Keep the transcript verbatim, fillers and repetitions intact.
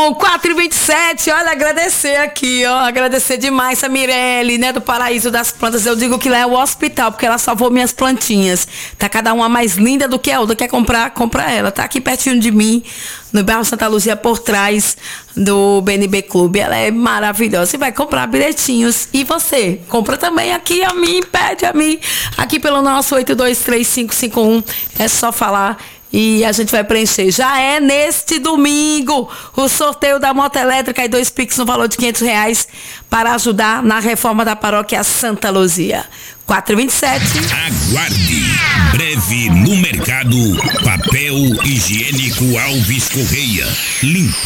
Bom, quatro e vinte e sete, olha, agradecer aqui, ó, agradecer demais a Mirelle, né, do Paraíso das Plantas. Eu digo que lá é o hospital, porque ela salvou minhas plantinhas. Tá cada uma mais linda do que a outra. Quer comprar? Compra ela. Tá aqui pertinho de mim, no bairro Santa Luzia, por trás do B N B Clube. Ela é maravilhosa. Você vai comprar bilhetinhos. E você? Compra também aqui a mim, pede a mim. Aqui pelo nosso oito dois três cinco cinco um. É só falar e a gente vai preencher. Já é neste domingo o sorteio da moto elétrica e dois Pix no valor de quinhentos reais para ajudar na reforma da paróquia Santa Luzia. quatro e vinte e sete. Aguarde. Breve no mercado. Papel higiênico Alves Correia. Limpo,